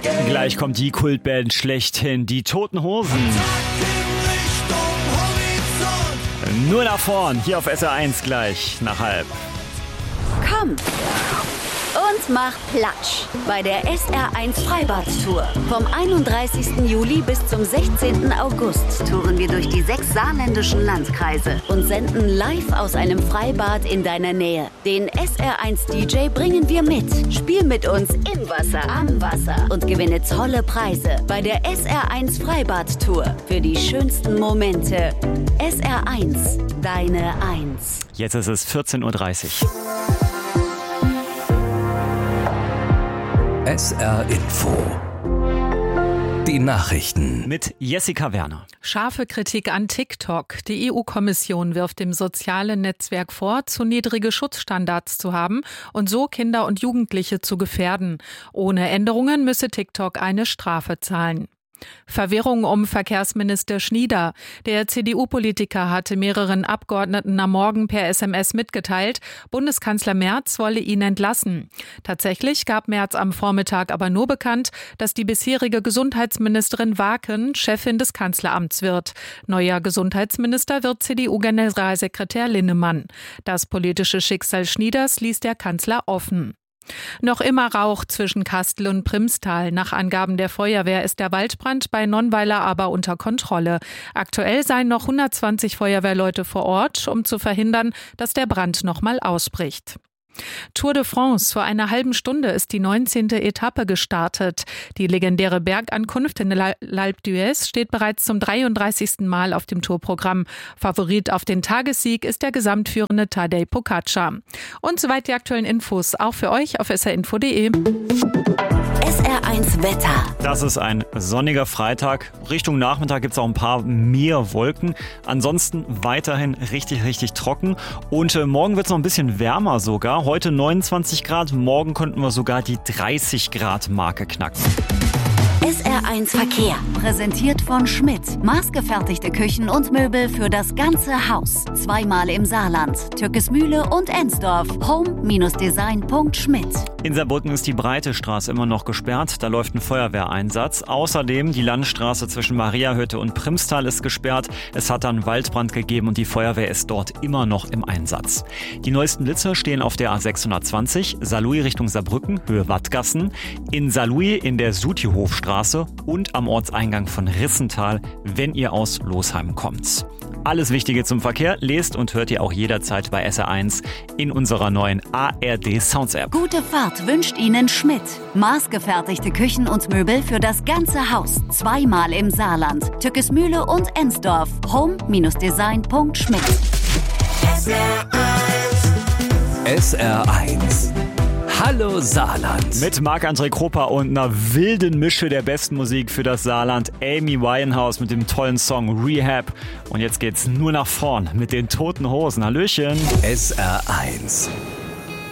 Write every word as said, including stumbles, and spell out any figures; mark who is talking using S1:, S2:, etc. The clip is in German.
S1: Gleich kommt die Kultband schlechthin, die Toten Hosen. Nur nach vorn, hier auf S R eins gleich nach halb.
S2: Komm und mach Platsch bei der S R eins Freibad-Tour. Vom einunddreißigsten Juli bis zum sechzehnten August touren wir durch die sechs saarländischen Landkreise und senden live aus einem Freibad in deiner Nähe. Den S R eins D J bringen wir mit. Spiel mit uns im Wasser, am Wasser und gewinne tolle Preise bei der S R eins Freibad-Tour. Für die schönsten Momente. S R eins, deine Eins.
S1: Jetzt ist es vierzehn Uhr dreißig.
S3: S R Info. Die Nachrichten.
S1: Mit Jessica Werner.
S4: Scharfe Kritik an TikTok. Die E U-Kommission wirft dem sozialen Netzwerk vor, zu niedrige Schutzstandards zu haben und so Kinder und Jugendliche zu gefährden. Ohne Änderungen müsse TikTok eine Strafe zahlen. Verwirrung um Verkehrsminister Schnieder. Der C D U-Politiker hatte mehreren Abgeordneten am Morgen per S M S mitgeteilt, Bundeskanzler Merz wolle ihn entlassen. Tatsächlich gab Merz am Vormittag aber nur bekannt, dass die bisherige Gesundheitsministerin Waken Chefin des Kanzleramts wird. Neuer Gesundheitsminister wird C D U-Generalsekretär Linnemann. Das politische Schicksal Schnieders ließ der Kanzler offen. Noch immer Rauch zwischen Kastel und Primstal. Nach Angaben der Feuerwehr ist der Waldbrand bei Nonnweiler aber unter Kontrolle. Aktuell seien noch hundertzwanzig Feuerwehrleute vor Ort, um zu verhindern, dass der Brand nochmal ausbricht. Tour de France. Vor einer halben Stunde ist die neunzehnte Etappe gestartet. Die legendäre Bergankunft in L'Alpe d'Huez steht bereits zum dreiunddreißigsten Mal auf dem Tourprogramm. Favorit auf den Tagessieg ist der gesamtführende Tadej Pogačar. Und soweit die aktuellen Infos, auch für euch auf s r info punkt d e.
S2: S R eins Wetter.
S1: Das ist ein sonniger Freitag. Richtung Nachmittag gibt es auch ein paar mehr Wolken. Ansonsten weiterhin richtig, richtig trocken. Und äh, morgen wird es noch ein bisschen wärmer sogar. Heute neunundzwanzig Grad, morgen könnten wir sogar die dreißig Grad Marke knacken.
S2: S R eins Verkehr. Präsentiert von Schmidt. Maßgefertigte Küchen und Möbel für das ganze Haus. Zweimal im Saarland. Türkesmühle und Ensdorf. home Design punkt schmidt.
S1: In Saarbrücken ist die Breite Straße immer noch gesperrt. Da läuft ein Feuerwehreinsatz. Außerdem die Landstraße zwischen Mariahütte und Primstal ist gesperrt. Es hat dann Waldbrand gegeben und die Feuerwehr ist dort immer noch im Einsatz. Die neuesten Blitze stehen auf der A sechshundertzwanzig, Saarlouis Richtung Saarbrücken, Höhe Wattgassen, in Saarlouis in der Sutihofstraße und am Ortseingang von Rissental, wenn ihr aus Losheim kommt. Alles Wichtige zum Verkehr lest und hört ihr auch jederzeit bei S R eins in unserer neuen A R D Sounds App.
S2: Gute Fahrt wünscht Ihnen Schmidt. Maßgefertigte Küchen und Möbel für das ganze Haus. Zweimal im Saarland. Türkesmühle und Ensdorf. home Design punkt schmidt.
S3: S R eins. S R eins. Hallo Saarland.
S1: Mit Marc-André Krupper und einer wilden Mische der besten Musik für das Saarland. Amy Winehouse mit dem tollen Song Rehab. Und jetzt geht's nur nach vorn mit den Toten Hosen. Hallöchen.
S3: S R eins.